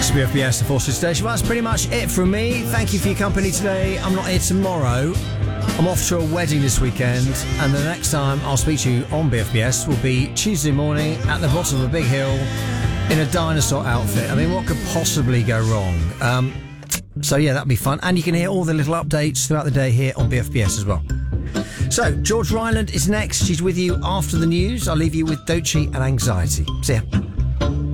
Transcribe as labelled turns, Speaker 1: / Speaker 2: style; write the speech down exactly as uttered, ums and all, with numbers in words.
Speaker 1: This is B F B S, the Forces Station. Well, that's pretty much it from me. Thank you for your company today. I'm not here tomorrow. I'm off to a wedding this weekend, and the next time I'll speak to you on B F B S will be Tuesday morning at the bottom of a big hill in a dinosaur outfit. I mean, what could possibly go wrong? Um, so, yeah, that'll be fun. And you can hear all the little updates throughout the day here on B F B S as well. So, George Ryland is next. She's with you after the news. I'll leave you with Doechii and Anxiety. See ya.